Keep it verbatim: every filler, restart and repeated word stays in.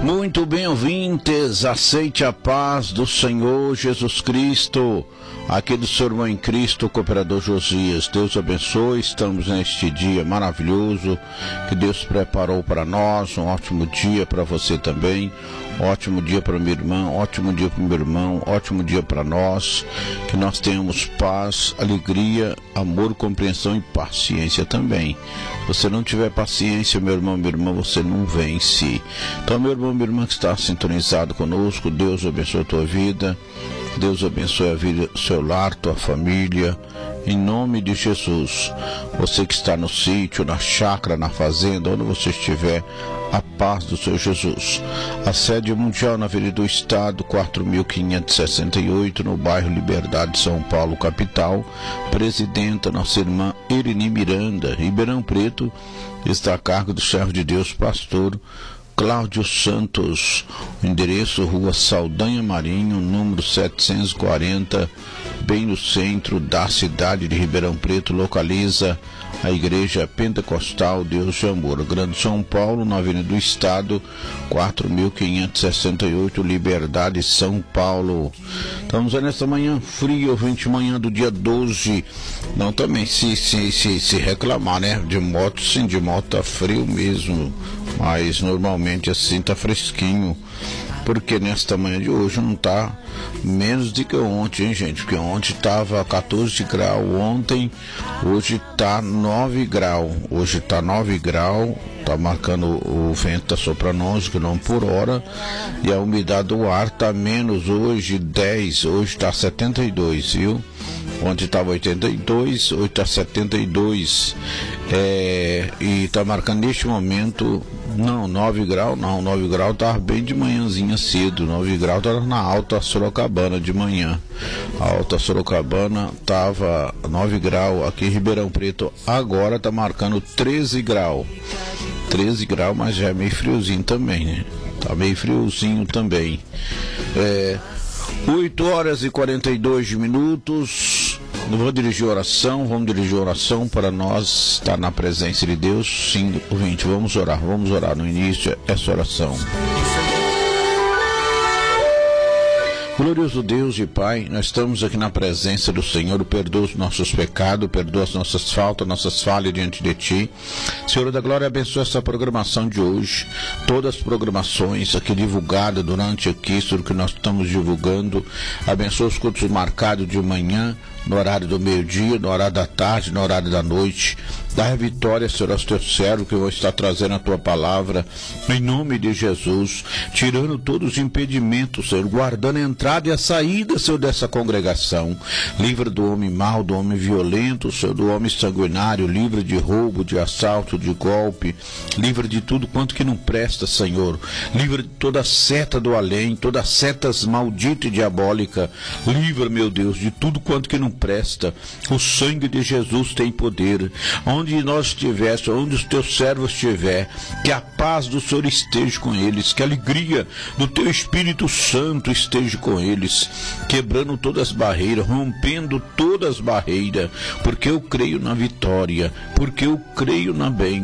Muito bem, ouvintes, aceite a paz do Senhor Jesus Cristo, aqui do seu irmão em Cristo, o cooperador Josias. Deus abençoe, estamos neste dia maravilhoso que Deus preparou para nós, um ótimo dia para você também, ótimo dia para minha irmã, ótimo dia para meu irmão, ótimo dia para nós, que nós tenhamos paz, alegria, amor, compreensão e paciência também. Se você não tiver paciência, meu irmão, minha irmã, você não vence. Então, meu irmão, minha irmã que está sintonizado conosco, Deus abençoe a tua vida, Deus abençoe a vida, seu lar, tua família, em nome de Jesus. Você que está no sítio, na chácara, na fazenda, onde você estiver, a paz do Senhor Jesus. A sede mundial na Avenida do Estado, quatro mil quinhentos e sessenta e oito, no bairro Liberdade, São Paulo, capital. Presidenta, nossa irmã Irini Miranda, Ribeirão Preto, está a cargo do servo de Deus, pastor Cláudio Santos. O endereço, Rua Saldanha Marinho, número setecentos e quarenta, bem no centro da cidade de Ribeirão Preto. Localiza a Igreja Pentecostal Deus de Amor, Grande São Paulo, na Avenida do Estado, quatro mil quinhentos e sessenta e oito, Liberdade, São Paulo. Estamos aí nesta manhã fria, vinte manhã do dia doze. Não também se, se, se, se reclamar, né? De moto, sim, de moto tá frio mesmo, mas normalmente assim tá fresquinho. Porque nesta manhã de hoje não tá menos do que ontem, hein, gente? Porque ontem tava quatorze graus, ontem, hoje tá nove graus. Hoje tá nove graus, tá marcando, o vento tá soprando onze quilômetros por hora, e a umidade do ar tá menos hoje, dez, hoje tá setenta e dois, viu? Ontem estava oitenta e dois, hoje está setenta e dois, é, e está marcando neste momento, não, nove graus, não, nove graus estava bem de manhãzinha cedo, nove graus estava na Alta Sorocabana de manhã. A Alta Sorocabana estava nove graus, aqui em Ribeirão Preto agora está marcando treze graus, treze graus, mas já é meio friozinho também, né? Tá meio friozinho também. É, oito horas e quarenta e dois minutos. Vou dirigir oração, vamos dirigir oração para nós estar na presença de Deus. Sim, ouvinte, vamos orar, vamos orar no início essa oração. Glorioso Deus e Pai, nós estamos aqui na presença do Senhor. Perdoa os nossos pecados, perdoa as nossas faltas, nossas falhas diante de Ti. Senhor da glória, abençoa essa programação de hoje, todas as programações aqui divulgadas durante aqui, isso que nós estamos divulgando. Abençoa os cultos marcados de manhã, no horário do meio-dia, no horário da tarde, no horário da noite. Dá vitória, Senhor, aos teus servos que vão estar trazendo a tua palavra, em nome de Jesus, tirando todos os impedimentos, Senhor, guardando a entrada e a saída, Senhor, dessa congregação. Livra do homem mau, do homem violento, Senhor, do homem sanguinário, livra de roubo, de assalto, de golpe, livra de tudo quanto que não presta, Senhor. Livra de toda seta do além, todas setas malditas e diabólica. Livra, meu Deus, de tudo quanto que não presta. O sangue de Jesus tem poder. Onde nós estivermos, onde os teus servos estiver, que a paz do Senhor esteja com eles, que a alegria do teu Espírito Santo esteja com eles, quebrando todas as barreiras, rompendo todas as barreiras, porque eu creio na vitória, porque eu creio na bênção.